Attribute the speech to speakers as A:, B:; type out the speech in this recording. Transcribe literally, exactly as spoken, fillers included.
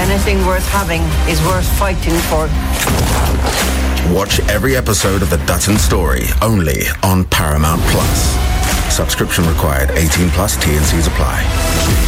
A: Anything worth having is worth fighting for.
B: Watch every episode of The Dutton Story only on Paramount Plus. Subscription required. eighteen plus. T and C's apply.